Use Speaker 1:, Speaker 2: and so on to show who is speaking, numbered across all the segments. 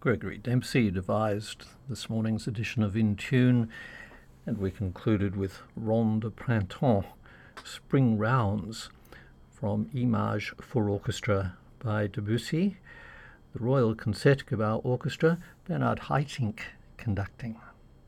Speaker 1: Gregory Dempsey devised this morning's edition of In Tune, and we concluded with Ronde de Printemps, Spring Rounds, from Images for Orchestra by Debussy, the Royal Concertgebouw Orchestra, Bernard Haitink conducting.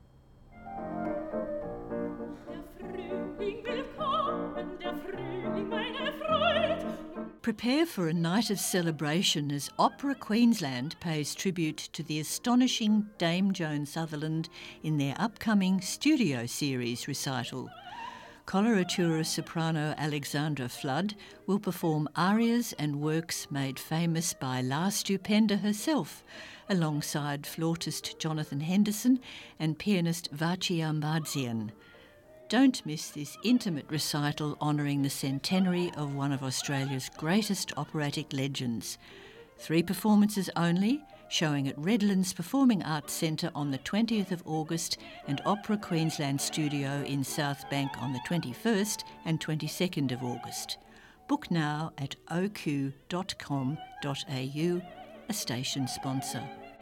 Speaker 2: Prepare for a night of celebration as Opera Queensland pays tribute to the astonishing Dame Joan Sutherland in their upcoming Studio Series recital. Coloratura soprano Alexandra Flood will perform arias and works made famous by La Stupenda herself, alongside flautist Jonathan Henderson and pianist Vachi Ambardzian. Don't miss this intimate recital honouring the centenary of one of Australia's greatest operatic legends. 3 performances only, showing at Redlands Performing Arts Centre on the 20th of August and Opera Queensland Studio in South Bank on the 21st and 22nd of August. Book now at oq.com.au, a station sponsor.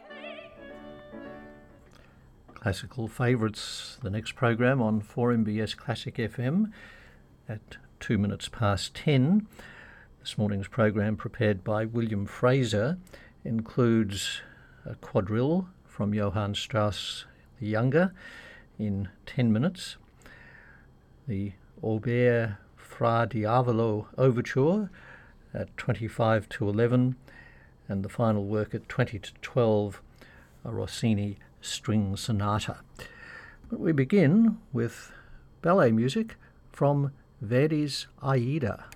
Speaker 1: Classical Favourites, the next program on 4MBS Classic FM at 2 minutes past 10. This morning's program, prepared by William Fraser, includes a quadrille from Johann Strauss the Younger in 10 minutes, the Auber Fra Diavolo Overture at 25 to 11, and the final work at 20 to 12, a Rossini String Sonata. But we begin with ballet music from Verdi's Aida.